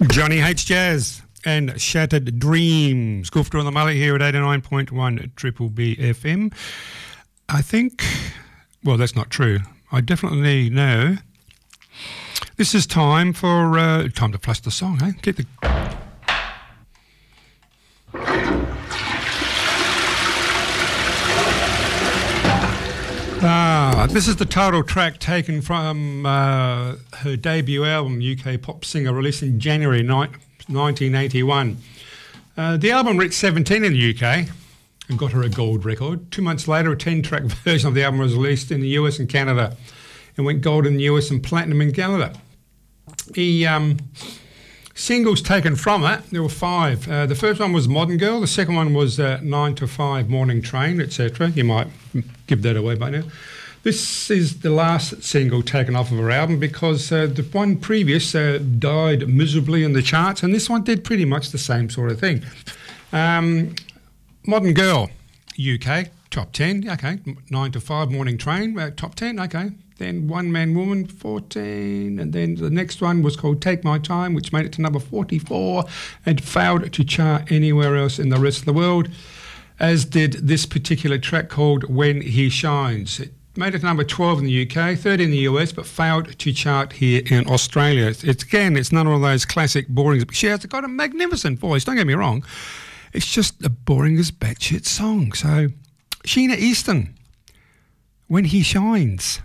Johnny H. Jazz and Shattered Dreams. Goofter on the Mullet here at 89.1 Triple B FM. I think, well, that's not true. I definitely know. This is time for, time to flush the song, eh? Get the... This is the title track taken from her debut album, UK pop singer, released in January 1981. The album reached 17 in the UK and got her a gold record. 2 months later, a 10-track version of the album was released in the US and Canada and went gold in the US and platinum in Canada. The singles taken from it, there were 5. The first one was Modern Girl, the second one was 9 to 5 Morning Train, etc. You might give that away by now. This is the last single taken off of her album because the one previous died miserably in the charts, and this one did pretty much the same sort of thing. Modern Girl, UK, top 10, okay. 9 to 5 Morning Train, top 10, okay. Then One Man Woman, 14, and then the next one was called Take My Time, which made it to number 44 and failed to chart anywhere else in the rest of the world, as did this particular track called When He Shines. It made it to number 12 in the UK, 30 in the US, but failed to chart here in Australia. It's none of those classic boring... She has got a magnificent voice, don't get me wrong. It's just a boring as batshit song. So, Sheena Easton, When He Shines.